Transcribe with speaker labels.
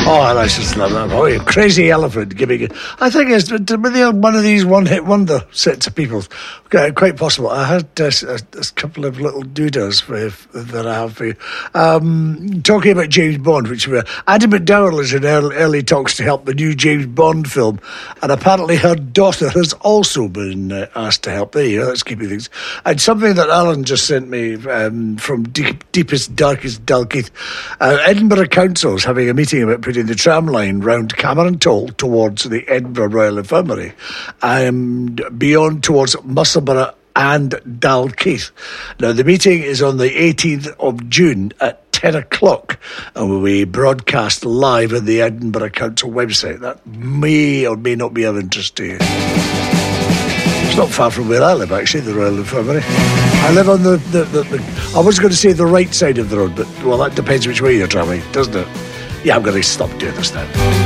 Speaker 1: Oh, I just love that. Oh, Crazy Elephant giving it. I think it's one of these one-hit wonder sets of people. Quite possible. I had a couple of little doodles that I have for you. Talking about James Bond, which were Andy McDowell is in early talks to help the new James Bond film, and apparently her daughter has also been asked to help. There you go. That's keeping things. And something that Alan just sent me from deepest, darkest Dalkeith. Edinburgh Council is having a meeting about putting the tram line round Cameron Toll towards the Edinburgh Royal Infirmary and beyond towards Musselburgh and Dalkeith. Now, the meeting is on the 18th of June at 10 o'clock and will be broadcast live on the Edinburgh Council website. That may or may not be of interest to you. It's not far from where I live, actually, the Royal Infirmary. I live on I was going to say the right side of the road, but, well, that depends which way you're travelling, doesn't it? Yeah, I'm going to stop doing this now.